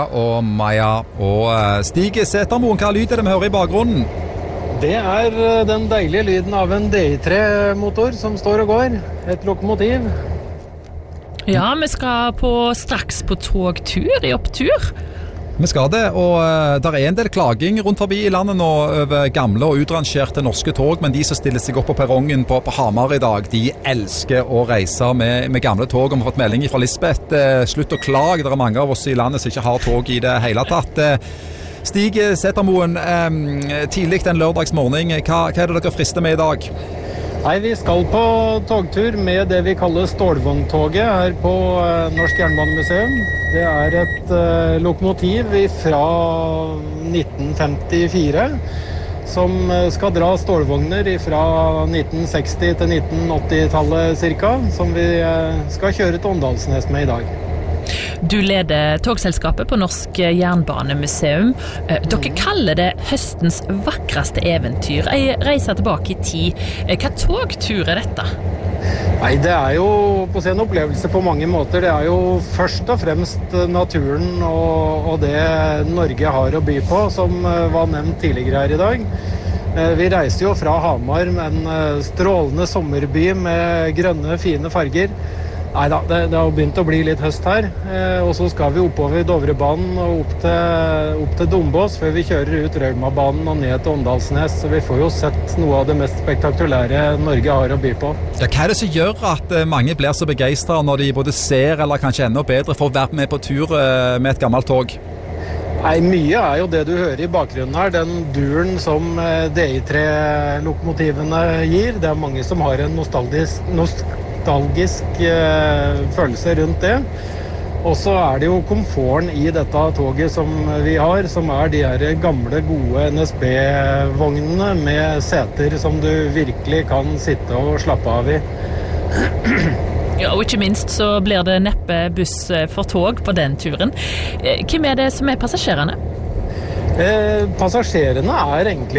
Og Maja og Stig Setermoen, hva lyd det vi hører i bakgrunnen? Det den deilige lyden av en DI3-motor som står og går, et lokomotiv. Ja, vi skal straks på togtur i opptur. Vi skal det, og der en del klaging rundt forbi i landet nå over gamle og utrangerte norske tog, men de som stiller seg opp på perrongen på Hamar i dag, de elsker å reise med gamle tog. Og vi har fått melding fra Lisbeth, slutt å klage, det mange av oss i landet som ikke har tog i det hele tatt. Stig Setermoen, tidlig en lørdagsmorgen, hva det dere frister med i dag? Nei, vi skal på togtur med det vi kaller stålvogntoget her på Norsk Jernbanemuseum. Det et lokomotiv fra 1954 som skal dra stålvogner fra 1960 til 1980-tallet cirka, som vi skal kjøre til Åndalsnes med i dag. Du leder togselskapet på Norsk Jernbanemuseum. Dere kaller det høstens vakreste eventyr. En reise tilbake i tid. Hva togtur dette? Nei, det jo på sin opplevelse på mange måter. Det jo først og fremst naturen og det Norge har å by på, som var nevnt tidligere her i dag. Vi reiser jo fra Hamar med en strålende sommerby med grønne, fine farger. Neida, det har begynt å bli litt høst her, og så skal vi oppover Dovrebanen og opp til Dombås før vi kjører ut Raumabanen og ned til Åndalsnes, så vi får jo sett noe av det mest spektakulære Norge har å by på. Ja, hva det som gjør at mange blir så begeistret når de både ser eller kanskje enda bedre for å være med på tur med et gammelt tog? Nei, mye jo det du hører i bakgrunnen her, den duren som DI3-lokomotivene gir. Det mange som har en nostalgisk følelse rundt det. Og så det jo komforten i dette toget som vi har, som de her gamle, gode NSB-vognene med seter som du virkelig kan sitte og slappe av i. Ja, og ikke minst så blir det neppe buss for tog på den turen. Hvem det som passasjerene? Passasjerene egentlig